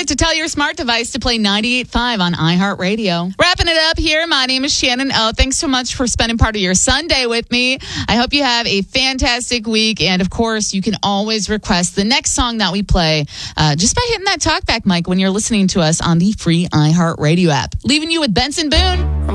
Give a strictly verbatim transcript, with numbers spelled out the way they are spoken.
minute to tell your smart device to play ninety-eight point five on iHeartRadio. Wrapping it up here, my name is Shannon O. Thanks so much for spending part of your Sunday with me. I hope you have a fantastic week. And, of course, you can always request the next song that we play uh, just by hitting that talkback mic when you're listening to us on the free iHeartRadio app. Leaving you with Benson Boone.